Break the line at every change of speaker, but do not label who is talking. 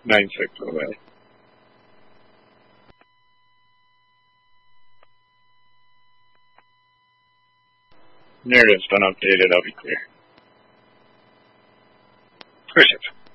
9-6 away. Narrative's been updated, I'll be clear. Push it.